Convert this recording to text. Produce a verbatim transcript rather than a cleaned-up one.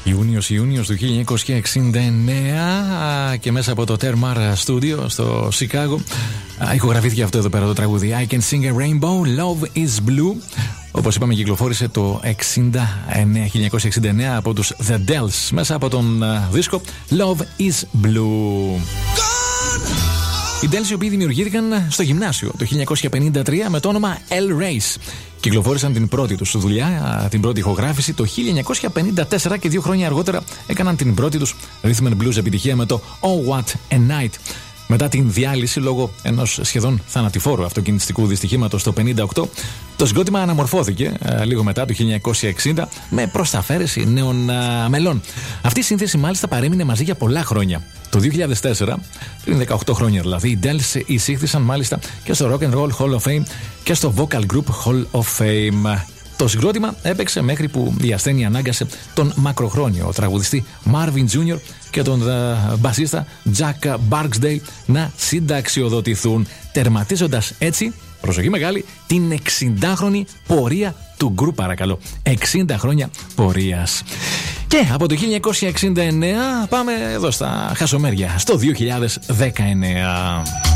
Ιούνιος Ιούνιος του χίλια εννιακόσια εξήντα εννέα και μέσα από το Termar Studio στο Σικάγο ηχογραφήθηκε αυτό εδώ πέρα το τραγούδι I Can Sing a Rainbow, Love is Blue. Όπως είπαμε, κυκλοφόρησε το εξήντα εννέα, χίλια εννιακόσια εξήντα εννέα από τους The Dells μέσα από τον δίσκο Love is Blue. Οι Dells, οι οποίοι δημιουργήθηκαν στο γυμνάσιο το χίλια εννιακόσια πενήντα τρία με το όνομα L Race. Κυκλοφόρησαν την πρώτη τους δουλειά, την πρώτη ηχογράφηση το χίλια εννιακόσια πενήντα τέσσερα και δύο χρόνια αργότερα έκαναν την πρώτη τους rhythm and blues επιτυχία με το Oh What a Night. Μετά την διάλυση λόγω ενός σχεδόν θανατηφόρου αυτοκινηστικού δυστυχήματος το πενήντα οκτώ, το συγκρότημα αναμορφώθηκε ε, λίγο μετά το χίλια εννιακόσια εξήντα με προσταφαίρεση νέων ε, μελών. Αυτή η σύνθεση μάλιστα παρέμεινε μαζί για πολλά χρόνια. Το δύο χιλιάδες τέσσερα, πριν δεκαοκτώ χρόνια δηλαδή, οι Dells εισήχθησαν μάλιστα και στο Rock and Roll Hall of Fame και στο Vocal Group Hall of Fame. Το συγκρότημα έπαιξε μέχρι που η ασθένεια ανάγκασε τον μακροχρόνιο τραγουδιστή Marvin τζούνιορ και τον uh, μπασίστα Jack Barksdale να συνταξιοδοτηθούν, τερματίζοντας έτσι, προσοχή μεγάλη, την εξήντα χρονη πορεία του γκρουπ, παρακαλώ. εξήντα χρόνια πορείας. Και από το χίλια εννιακόσια εξήντα εννέα πάμε εδώ στα χασομέρια, στο δύο χιλιάδες δεκαεννέα.